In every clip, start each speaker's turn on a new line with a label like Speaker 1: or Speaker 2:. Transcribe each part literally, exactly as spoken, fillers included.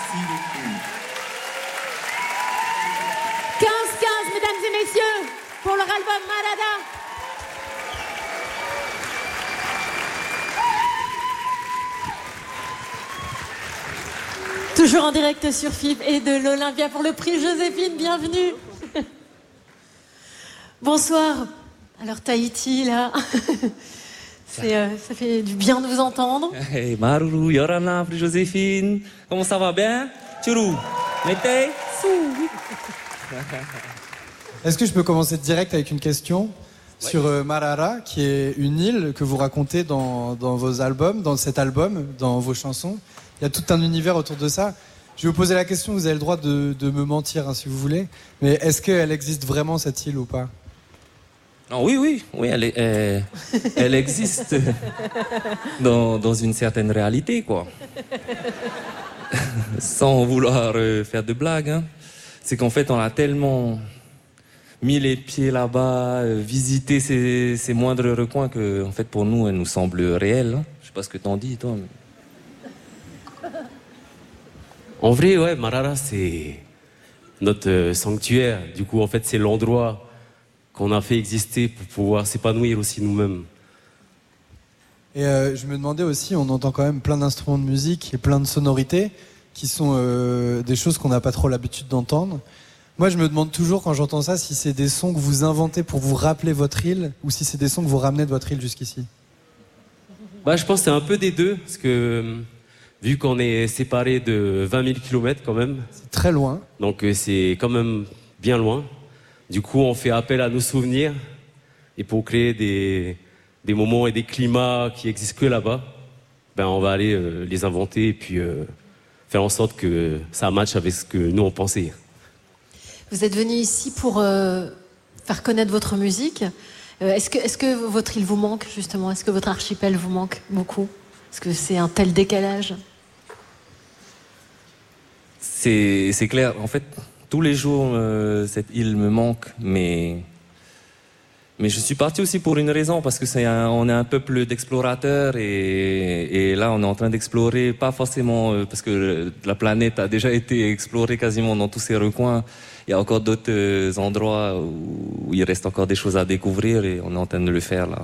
Speaker 1: Merci beaucoup.
Speaker 2: quinze quinze, mesdames et messieurs, pour leur album Marara. Toujours en direct sur F I B et de l'Olympia pour le prix Joséphine, bienvenue. Bonsoir. Alors Tahiti, là, c'est, euh, ça fait du bien de vous entendre.
Speaker 3: Hey, Maruru, Yorana, prix Joséphine. Comment ça va bien? Tchourou, Mété?
Speaker 4: Est-ce que je peux commencer direct avec une question ouais. sur euh, Marara, qui est une île que vous racontez dans, dans vos albums, dans cet album, dans vos chansons. Il y a tout un univers autour de ça. Je vais vous poser la question, vous avez le droit de, de me mentir hein, si vous voulez, mais est-ce qu'elle existe vraiment cette île ou pas?
Speaker 3: Oh, oui, oui, oui, elle, est, elle, elle existe dans, dans une certaine réalité, quoi. Sans vouloir euh, faire de blagues, hein. C'est qu'en fait, on a tellement mis les pieds là-bas, euh, visité ces, ces moindres recoins que, en fait, pour nous, elle nous semble réelle. Hein. Je sais pas ce que t'en dis, toi. Mais...
Speaker 5: En vrai, ouais, Marara, c'est notre euh, sanctuaire. Du coup, en fait, c'est l'endroit qu'on a fait exister pour pouvoir s'épanouir aussi nous-mêmes.
Speaker 4: Et euh, je me demandais aussi, on entend quand même plein d'instruments de musique et plein de sonorités qui sont euh, des choses qu'on n'a pas trop l'habitude d'entendre. Moi, je me demande toujours, quand j'entends ça, si c'est des sons que vous inventez pour vous rappeler votre île ou si c'est des sons que vous ramenez de votre île jusqu'ici.
Speaker 5: Bah, je pense que c'est un peu des deux, parce que... Vu qu'on est séparés de vingt mille kilomètres quand même.
Speaker 4: C'est très loin.
Speaker 5: Donc c'est quand même bien loin. Du coup, on fait appel à nos souvenirs. Et pour créer des, des moments et des climats qui existent que là-bas, ben on va aller euh, les inventer et puis euh, faire en sorte que ça matche avec ce que nous on pensait.
Speaker 2: Vous êtes venu ici pour euh, faire connaître votre musique. Euh, est-ce que, est-ce que votre île vous manque justement? Est-ce que votre archipel vous manque beaucoup? Est-ce que c'est un tel décalage?
Speaker 3: C'est, c'est clair. En fait, tous les jours, euh, cette île me manque, mais mais je suis parti aussi pour une raison, parce que c'est un, on est un peuple d'explorateurs et, et là, on est en train d'explorer, pas forcément euh, parce que la planète a déjà été explorée quasiment dans tous ses recoins. Il y a encore d'autres euh, endroits où, où il reste encore des choses à découvrir et on est en train de le faire là.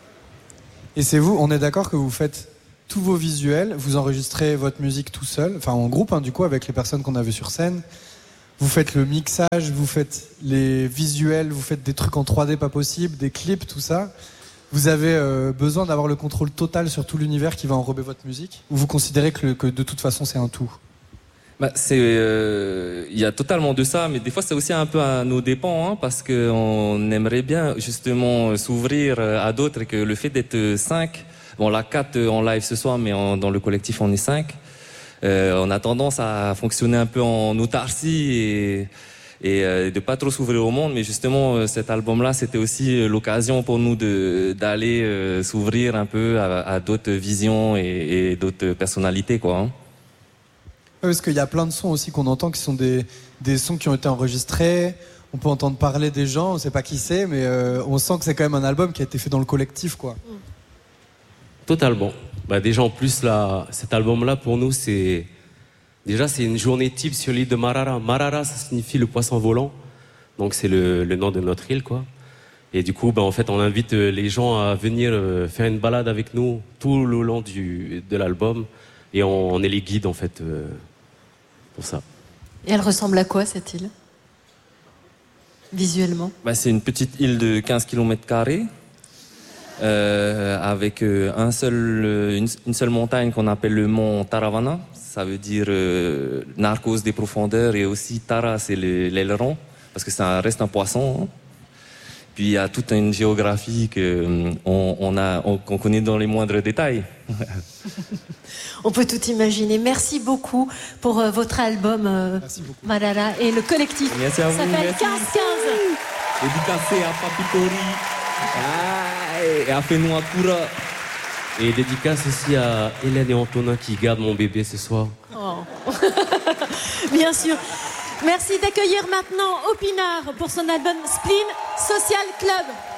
Speaker 4: Et c'est vous, on est d'accord que vous faites tous vos visuels, vous enregistrez votre musique tout seul, enfin en groupe hein, du coup avec les personnes qu'on a vues sur scène. Vous faites le mixage, vous faites les visuels, vous faites des trucs en trois D pas possible, des clips, tout ça. Vous avez euh, besoin d'avoir le contrôle total sur tout l'univers qui va enrober votre musique? Ou vous considérez que, le, que de toute façon c'est un tout?
Speaker 3: Bah, c'est, euh, y a totalement de ça, mais des fois c'est aussi un peu à nos dépens, hein, parce que on aimerait bien justement s'ouvrir à d'autres et que le fait d'être cinq, bon la quatre en live ce soir, mais en, dans le collectif on est cinq. Euh, on a tendance à fonctionner un peu en autarcie et, et euh, de pas trop s'ouvrir au monde, mais justement euh, cet album-là, c'était aussi l'occasion pour nous de d'aller euh, s'ouvrir un peu à, à d'autres visions et, et d'autres personnalités, quoi. Hein.
Speaker 4: Parce qu'il y a plein de sons aussi qu'on entend qui sont des, des sons qui ont été enregistrés. On peut entendre parler des gens, on sait pas qui c'est, mais euh, on sent que c'est quand même un album qui a été fait dans le collectif, quoi.
Speaker 5: Totalement. Bah déjà en plus là, cet album-là pour nous c'est déjà c'est une journée type sur l'île de Marara. Marara ça signifie le poisson volant, donc c'est le, le nom de notre île quoi. Et du coup bah en fait on invite les gens à venir faire une balade avec nous tout le long du de l'album et on, on est les guides en fait euh, pour ça.
Speaker 2: Et elle ressemble à quoi cette île visuellement?
Speaker 3: Bah, c'est une petite île de quinze kilomètres carrés. Euh, avec euh, un seul, euh, une, une seule montagne qu'on appelle le mont Taravana. Ça veut dire euh, narcos des profondeurs, et aussi Tara, c'est le, l'aileron, parce que ça reste un poisson. Hein. Puis il y a toute une géographie qu'on on a, on, qu'on connaît dans les moindres détails.
Speaker 2: On peut tout imaginer. Merci beaucoup pour euh, votre album euh, Marara et le collectif.
Speaker 3: Merci à vous.
Speaker 2: Ça s'appelle quinze quinze.
Speaker 3: Dédicacé à Papitori. Et à Fenoua Koura.
Speaker 5: Et dédicace aussi à Hélène et Antonin qui gardent mon bébé ce soir.
Speaker 2: Oh. Bien sûr. Merci d'accueillir maintenant Opinard pour son album Spleen Social Club.